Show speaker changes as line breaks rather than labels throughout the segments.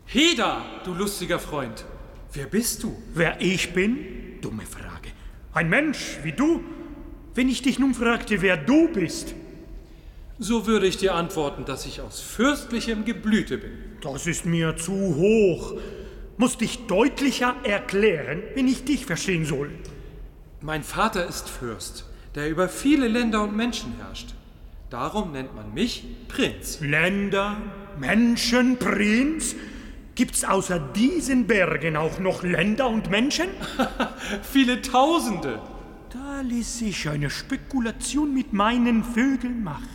Heda, du lustiger Freund, wer bist du?
Wer ich bin? Dumme Frage. Ein Mensch wie du? Wenn ich dich nun fragte, wer du bist.
So würde ich dir antworten, dass ich aus fürstlichem Geblüte bin.
Das ist mir zu hoch. Musst dich deutlicher erklären, wenn ich dich verstehen soll.
Mein Vater ist Fürst, der über viele Länder und Menschen herrscht. Darum nennt man mich Prinz.
Länder, Menschen, Prinz? Gibt's außer diesen Bergen auch noch Länder und Menschen?
Viele Tausende.
Da ließ sich eine Spekulation mit meinen Vögeln machen.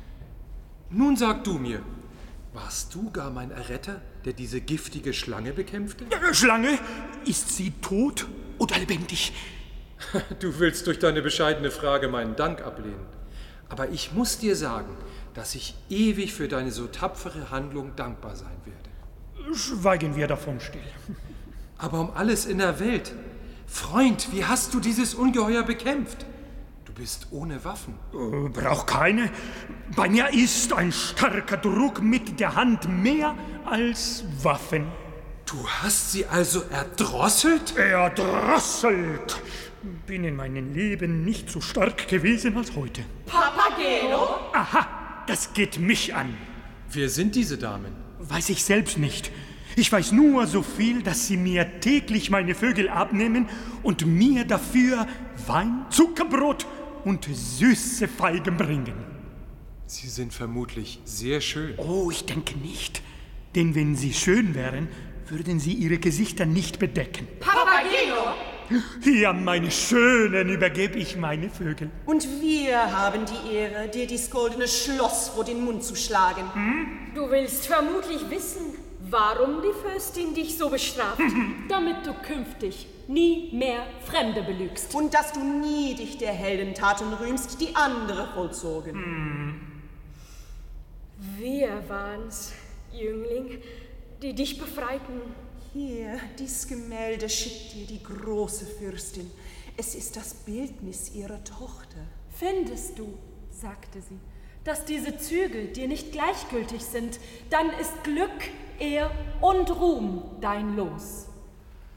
Nun sag du mir, warst du gar mein Erretter, der diese giftige Schlange bekämpfte?
Schlange? Ist sie tot oder lebendig?
Du willst durch deine bescheidene Frage meinen Dank ablehnen. Aber ich muss dir sagen, dass ich ewig für deine so tapfere Handlung dankbar sein werde.
Schweigen wir davon still.
Aber um alles in der Welt. Freund, wie hast du dieses Ungeheuer bekämpft? Du bist ohne Waffen.
Brauch keine. Bei mir ist ein starker Druck mit der Hand mehr als Waffen.
Du hast sie also erdrosselt?
Erdrosselt! Bin in meinem Leben nicht so stark gewesen als heute.
Papageno?
Aha, das geht mich an.
Wer sind diese Damen?
Weiß ich selbst nicht. Ich weiß nur so viel, dass sie mir täglich meine Vögel abnehmen und mir dafür Wein, Zuckerbrot und süße Feigen bringen.
Sie sind vermutlich sehr schön.
Oh, ich denke nicht. Denn wenn sie schön wären, würden sie ihre Gesichter nicht bedecken.
Papageno?
Hier, meine Schönen, übergebe ich meine Vögel.
Und wir haben die Ehre, dir dies goldene Schloss vor den Mund zu schlagen.
Du willst vermutlich wissen, warum die Fürstin dich so bestraft, damit du künftig nie mehr Fremde belügst.
Und dass du nie dich der Heldentaten rühmst, die andere vollzogen.
Wir waren's, Jüngling, die dich befreiten.
Hier, dies Gemälde schickt dir die große Fürstin. Es ist das Bildnis ihrer Tochter.
Findest du, sagte sie, dass diese Züge dir nicht gleichgültig sind, dann ist Glück, Ehr und Ruhm dein Los.